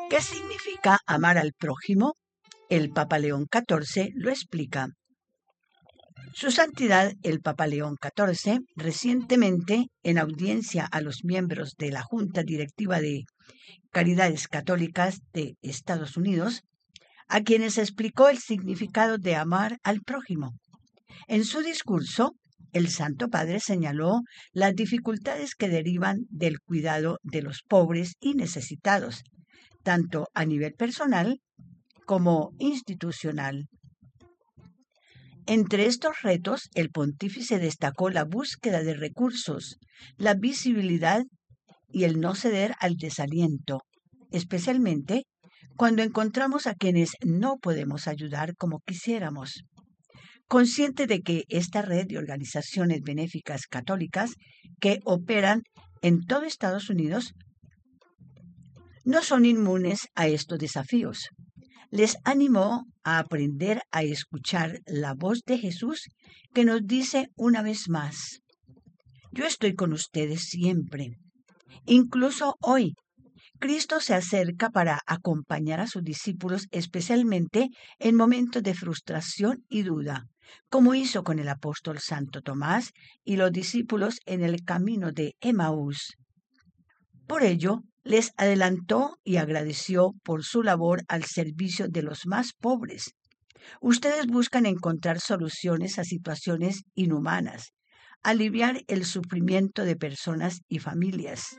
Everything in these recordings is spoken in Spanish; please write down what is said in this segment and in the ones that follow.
¿Qué significa amar al prójimo? El Papa León XIV lo explica. Su Santidad el Papa León XIV, recientemente, en audiencia a los miembros de la Junta Directiva de Caridades Católicas de Estados Unidos, a quienes explicó el significado de amar al prójimo. En su discurso, el Santo Padre señaló las dificultades que derivan del cuidado de los pobres y necesitados, tanto a nivel personal como institucional. Entre estos retos, el pontífice destacó la búsqueda de recursos, la visibilidad y el no ceder al desaliento, especialmente cuando encontramos a quienes no podemos ayudar como quisiéramos. Consciente de que esta red de organizaciones benéficas católicas que operan en todo Estados Unidos no son inmunes a estos desafíos. Les animó a aprender a escuchar la voz de Jesús que nos dice una vez más: yo estoy con ustedes siempre. Incluso hoy, Cristo se acerca para acompañar a sus discípulos, especialmente en momentos de frustración y duda, como hizo con el apóstol Santo Tomás y los discípulos en el camino de Emaús. Por ello, les adelantó y agradeció por su labor al servicio de los más pobres. Ustedes buscan encontrar soluciones a situaciones inhumanas, aliviar el sufrimiento de personas y familias,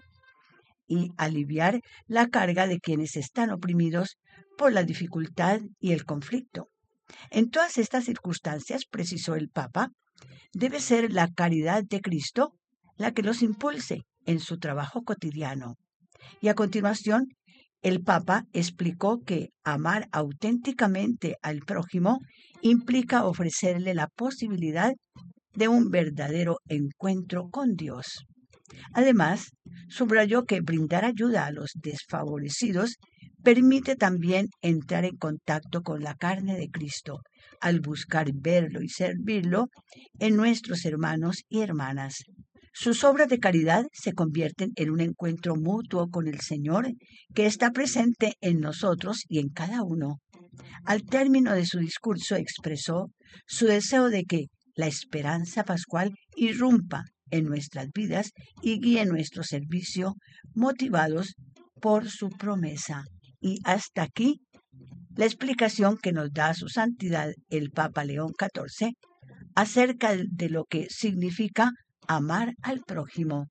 y aliviar la carga de quienes están oprimidos por la dificultad y el conflicto. En todas estas circunstancias, precisó el Papa, debe ser la caridad de Cristo la que los impulse en su trabajo cotidiano. Y a continuación, el Papa explicó que amar auténticamente al prójimo implica ofrecerle la posibilidad de un verdadero encuentro con Dios. Además, subrayó que brindar ayuda a los desfavorecidos permite también entrar en contacto con la carne de Cristo, al buscar verlo y servirlo en nuestros hermanos y hermanas. Sus obras de caridad se convierten en un encuentro mutuo con el Señor que está presente en nosotros y en cada uno. Al término de su discurso expresó su deseo de que la esperanza pascual irrumpa en nuestras vidas y guíe nuestro servicio, motivados por su promesa. Y hasta aquí la explicación que nos da su santidad el Papa León XIV acerca de lo que significa amar al prójimo.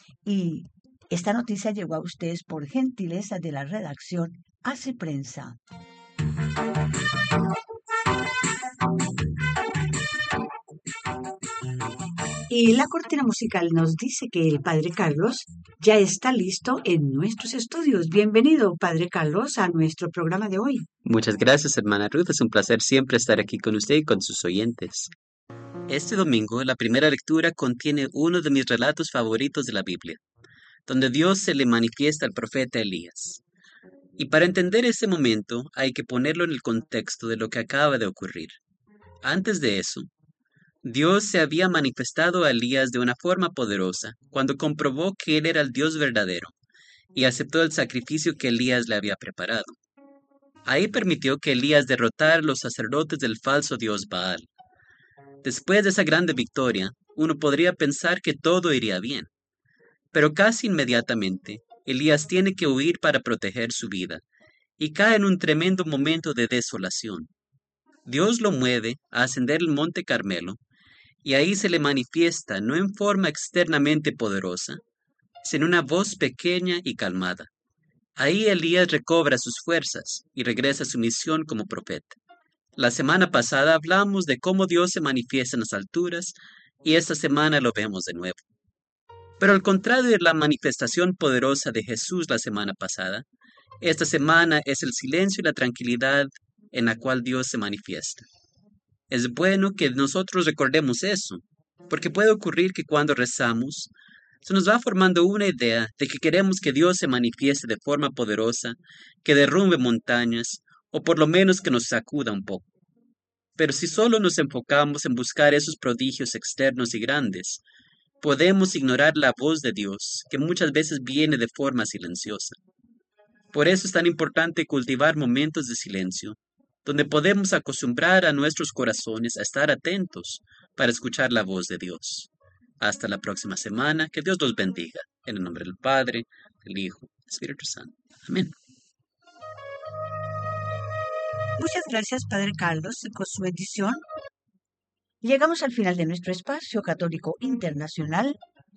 Y esta noticia llegó a ustedes por gentileza de la redacción Hace Prensa. Y la cortina musical nos dice que el Padre Carlos ya está listo en nuestros estudios. Bienvenido, Padre Carlos, a nuestro programa de hoy. Muchas gracias, hermana Ruth. Es un placer siempre estar aquí con usted y con sus oyentes. Este domingo, la primera lectura contiene uno de mis relatos favoritos de la Biblia, donde Dios se le manifiesta al profeta Elías. Y para entender ese momento, hay que ponerlo en el contexto de lo que acaba de ocurrir. Antes de eso, Dios se había manifestado a Elías de una forma poderosa cuando comprobó que él era el Dios verdadero y aceptó el sacrificio que Elías le había preparado. Ahí permitió que Elías derrotara a los sacerdotes del falso dios Baal. Después de esa grande victoria, uno podría pensar que todo iría bien. Pero casi inmediatamente, Elías tiene que huir para proteger su vida y cae en un tremendo momento de desolación. Dios lo mueve a ascender el monte Carmelo y ahí se le manifiesta no en forma externamente poderosa, sino una voz pequeña y calmada. Ahí Elías recobra sus fuerzas y regresa a su misión como profeta. La semana pasada hablamos de cómo Dios se manifiesta en las alturas y esta semana lo vemos de nuevo. Pero al contrario de la manifestación poderosa de Jesús la semana pasada, esta semana es el silencio y la tranquilidad en la cual Dios se manifiesta. Es bueno que nosotros recordemos eso, porque puede ocurrir que cuando rezamos, se nos va formando una idea de que queremos que Dios se manifieste de forma poderosa, que derrumbe montañas, o por lo menos que nos sacuda un poco. Pero si solo nos enfocamos en buscar esos prodigios externos y grandes, podemos ignorar la voz de Dios, que muchas veces viene de forma silenciosa. Por eso es tan importante cultivar momentos de silencio, donde podemos acostumbrar a nuestros corazones a estar atentos para escuchar la voz de Dios. Hasta la próxima semana. Que Dios los bendiga. En el nombre del Padre, del Hijo, del Espíritu Santo. Amén. Muchas gracias, Padre Carlos, y con su bendición. Llegamos al final de nuestro espacio católico internacional,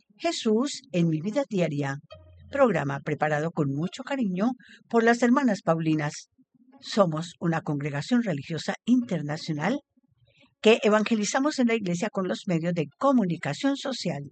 Jesús en mi vida diaria, programa preparado con mucho cariño por las hermanas Paulinas. Somos una congregación religiosa internacional que evangelizamos en la Iglesia con los medios de comunicación social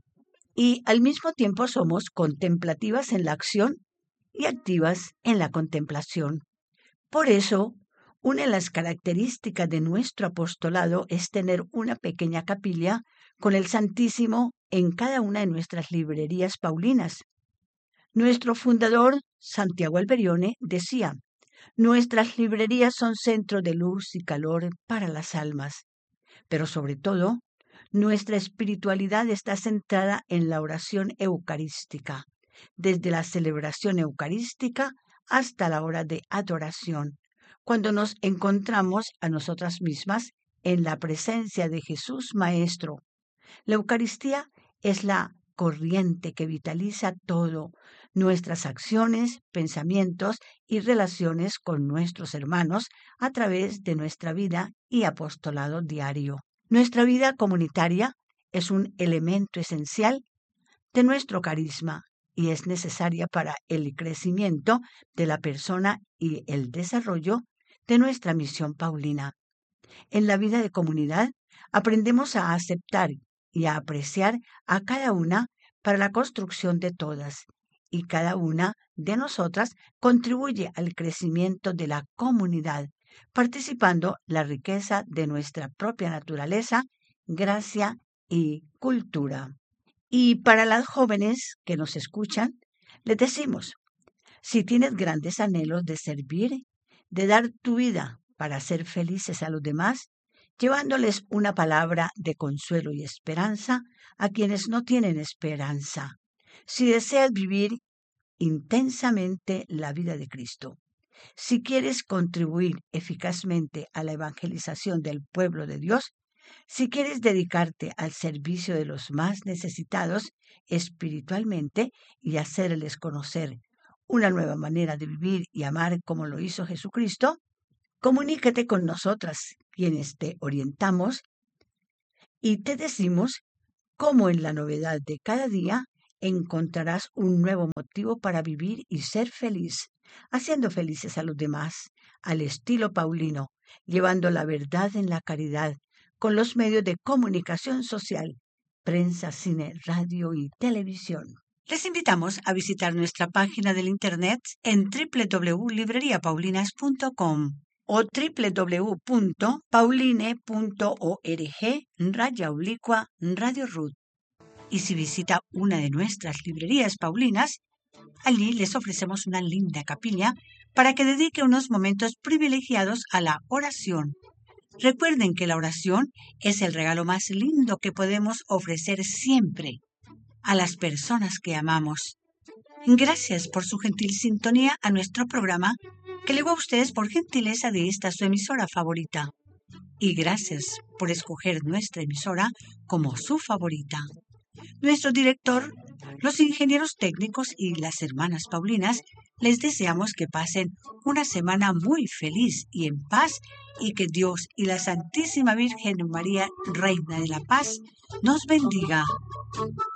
y al mismo tiempo somos contemplativas en la acción y activas en la contemplación. Por eso, una de las características de nuestro apostolado es tener una pequeña capilla con el Santísimo en cada una de nuestras librerías paulinas. Nuestro fundador, Santiago Alberione, decía: nuestras librerías son centro de luz y calor para las almas, pero sobre todo, nuestra espiritualidad está centrada en la oración eucarística, desde la celebración eucarística hasta la hora de adoración, cuando nos encontramos a nosotras mismas en la presencia de Jesús Maestro. La Eucaristía es la corriente que vitaliza todo, nuestras acciones, pensamientos y relaciones con nuestros hermanos a través de nuestra vida y apostolado diario. Nuestra vida comunitaria es un elemento esencial de nuestro carisma y es necesaria para el crecimiento de la persona y el desarrollo de nuestra misión paulina. En la vida de comunidad aprendemos a aceptar y a apreciar a cada una para la construcción de todas, y cada una de nosotras contribuye al crecimiento de la comunidad, participando la riqueza de nuestra propia naturaleza, gracia y cultura. Y para las jóvenes que nos escuchan, les decimos: si tienes grandes anhelos de servir, de dar tu vida para hacer felices a los demás, llevándoles una palabra de consuelo y esperanza a quienes no tienen esperanza. Si deseas vivir intensamente la vida de Cristo, si quieres contribuir eficazmente a la evangelización del pueblo de Dios, si quieres dedicarte al servicio de los más necesitados espiritualmente y hacerles conocer una nueva manera de vivir y amar como lo hizo Jesucristo, comunícate con nosotras, quienes te orientamos y te decimos cómo en la novedad de cada día encontrarás un nuevo motivo para vivir y ser feliz, haciendo felices a los demás, al estilo paulino, llevando la verdad en la caridad, con los medios de comunicación social, prensa, cine, radio y televisión. Les invitamos a visitar nuestra página del internet en www.libreriapaulinas.com o www.pauline.org/Radio Y si visita una de nuestras librerías paulinas, allí les ofrecemos una linda capilla para que dedique unos momentos privilegiados a la oración. Recuerden que la oración es el regalo más lindo que podemos ofrecer siempre a las personas que amamos. Gracias por su gentil sintonía a nuestro programa, que llegó a ustedes por gentileza de esta su emisora favorita. Y gracias por escoger nuestra emisora como su favorita. Nuestro director, los ingenieros técnicos y las hermanas Paulinas les deseamos que pasen una semana muy feliz y en paz, y que Dios y la Santísima Virgen María, Reina de la Paz, nos bendiga.